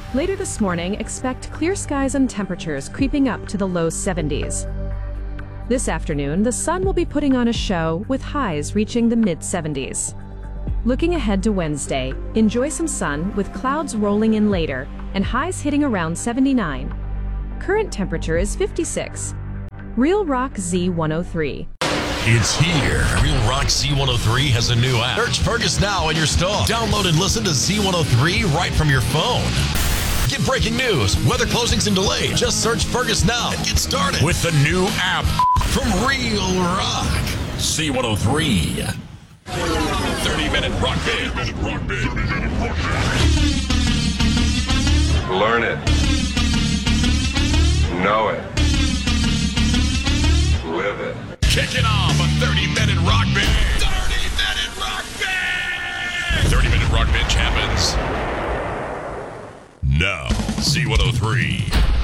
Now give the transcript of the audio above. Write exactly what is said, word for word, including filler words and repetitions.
Later this morning, expect clear skies and temperatures creeping up to the low seventies. This afternoon, the sun will be putting on a show with highs reaching the mid seventies. Looking ahead to Wednesday, enjoy some sun with clouds rolling in later and highs hitting around seventy-nine. Current temperature is fifty-six. Real Rock Z one oh three. It's here. Real Rock Z one oh three has a new app. Search Fergus now in your store. Download and listen to Z one oh three right from your phone. Get breaking news, weather closings and delays. Just search Fergus now and get started with the new app from Real Rock Z one oh three. thirty minute rock band. Rock band. Learn it. Know it. Live it. Kicking off a thirty minute rock band. thirty minute rock band. thirty minute rock bench happens now. Z one oh three.